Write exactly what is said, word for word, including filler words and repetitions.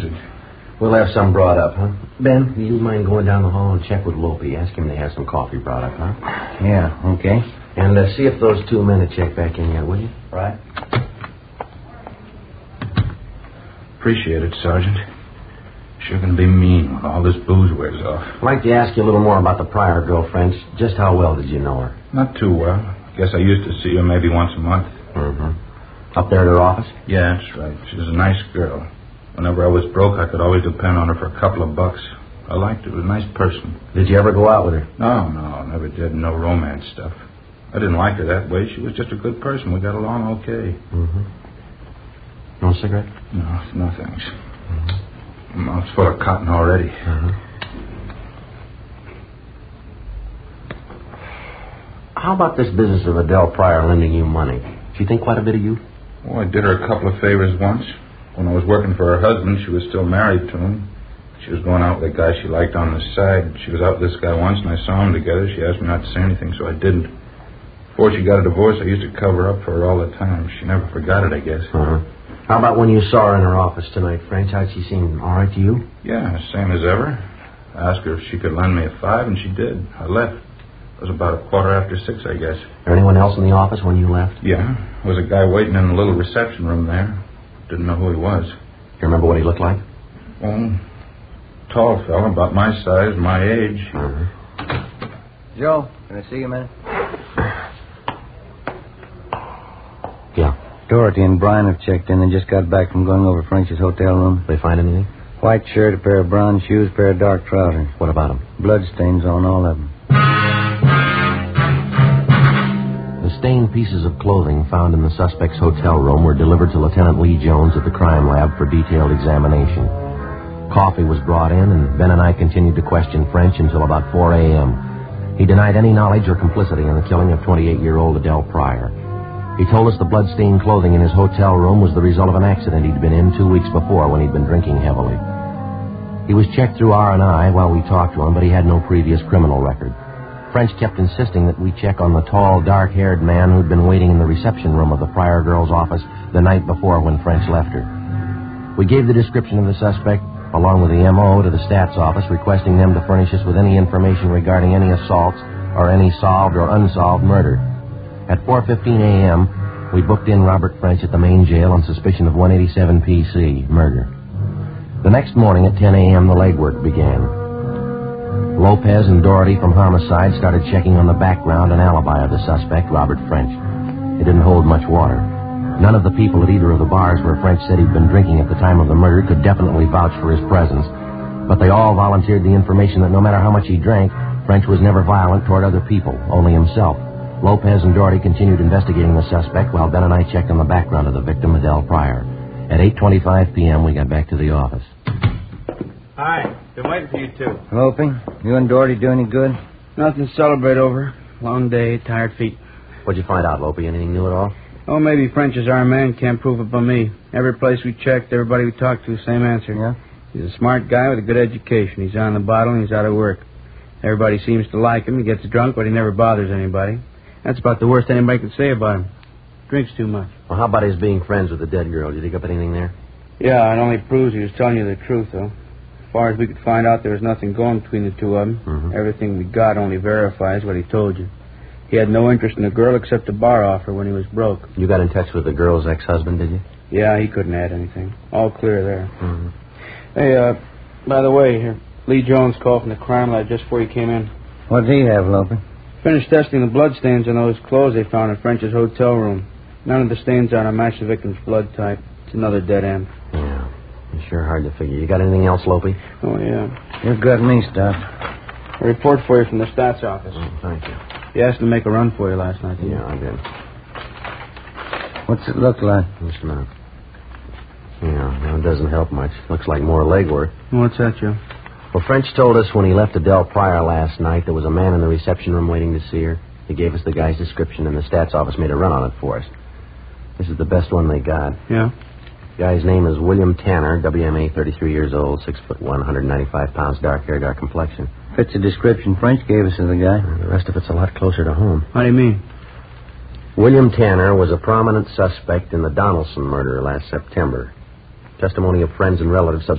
We'll have some brought up, huh? Ben, do you mind going down the hall and check with Lopey? Ask him to have some coffee brought up, huh? Yeah, okay. And uh, see if those two men have checked back in yet, will you? Right. Appreciate it, Sergeant. Sure gonna be mean when all this booze wears off. I'd like to ask you a little more about the Pryor girl, French. Just how well did you know her? Not too well. Guess I used to see her maybe once a month. Mm-hmm. Up there at her office? Yeah, that's right. She was a nice girl. Whenever I was broke, I could always depend on her for a couple of bucks. I liked her. She was a nice person. Did you ever go out with her? No, no, never did. No romance stuff. I didn't like her that way. She was just a good person. We got along okay. Mm-hmm. No cigarette? No, no thanks. Mm-hmm. My mouth's full of cotton already. Mm-hmm. How about this business of Adele Pryor lending you money? She think quite a bit of you? Oh, I did her a couple of favors once. When I was working for her husband, she was still married to him. She was going out with a guy she liked on the side. She was out with this guy once, and I saw them together. She asked me not to say anything, so I didn't. Before she got a divorce, I used to cover up for her all the time. She never forgot it, I guess. Uh-huh. How about when you saw her in her office tonight, French? How'd she seem? All right to you? Yeah, same as ever. I asked her if she could lend me a five, and she did. I left. It was about a quarter after six, I guess. There anyone else in the office when you left? Yeah. There was a guy waiting in the little reception room there. Didn't know who he was. You remember what he looked like? Well, tall fella, about my size, my age. Uh-huh. Joe, can I see you a minute? Yeah. Dorothy and Brian have checked in and just got back from going over French's hotel room. They find anything? White shirt, a pair of brown shoes, a pair of dark trousers. What about them? Blood stains on all of them. The stained pieces of clothing found in the suspect's hotel room were delivered to Lieutenant Lee Jones at the crime lab for detailed examination. Coffee was brought in, and Ben and I continued to question French until about four a.m. He denied any knowledge or complicity in the killing of twenty-eight-year-old Adele Pryor. He told us the blood-stained clothing in his hotel room was the result of an accident he'd been in two weeks before when he'd been drinking heavily. He was checked through R and I while we talked to him, but he had no previous criminal record. French kept insisting that we check on the tall, dark-haired man who'd been waiting in the reception room of the Pryor girl's office the night before when French left her. We gave the description of the suspect, along with the M O, to the stats office, requesting them to furnish us with any information regarding any assaults or any solved or unsolved murder. At four fifteen a.m., we booked in Robert French at the main jail on suspicion of one eighty-seven P C, murder. The next morning at ten a.m., the legwork began. Lopez and Doherty from Homicide started checking on the background and alibi of the suspect, Robert French. It didn't hold much water. None of the people at either of the bars where French said he'd been drinking at the time of the murder could definitely vouch for his presence, but they all volunteered the information that no matter how much he drank, French was never violent toward other people, only himself. Lopez and Doherty continued investigating the suspect while Ben and I checked on the background of the victim, Adele Pryor. At eight twenty-five p.m., we got back to the office. Hi. Been waiting for you two. Loping, you and Doherty do any good? Nothing to celebrate over. Long day, tired feet. What'd you find out, Lopey? Anything new at all? Oh, maybe French is our man. Can't prove it by me. Every place we checked, everybody we talked to, same answer. Yeah? He's a smart guy with a good education. He's on the bottle and he's out of work. Everybody seems to like him. He gets drunk, but he never bothers anybody. That's about the worst anybody can say about him. Drinks too much. Well, how about his being friends with the dead girl? Did you dig up anything there? Yeah, it only proves he was telling you the truth, though. As far as we could find out, there was nothing going between the two of them. Mm-hmm. Everything we got only verifies what he told you. He had no interest in the girl except a bar offer when he was broke. You got in touch with the girl's ex-husband, did you? Yeah, he couldn't add anything. All clear there. Mm-hmm. Hey, uh, by the way, here, Lee Jones called from the crime lab just before you came in. What did he have, Loping? Finished testing the blood stains on those clothes they found in French's hotel room. None of the stains are on a match the victim's blood type. It's another dead end. Yeah. It's sure hard to figure. You got anything else, Lopey? Oh, yeah. You've got me stuff. A report for you from the stats office. Oh, thank you. He asked to make a run for you last night, didn't Yeah, I did. What's it look like? Just a minute. Yeah, well, it doesn't help much. Looks like more legwork. What's that, Joe? Well, French told us when he left Adele Pryor last night, there was a man in the reception room waiting to see her. He gave us the guy's description, and the stats office made a run on it for us. This is the best one they got. Yeah? The guy's name is William Tanner, W M A, thirty-three years old, six foot one, one hundred ninety-five pounds, dark hair, dark complexion. Fits the description French gave us of the guy. The rest of it's a lot closer to home. What do you mean? William Tanner was a prominent suspect in the Donaldson murder last September. Testimony of friends and relatives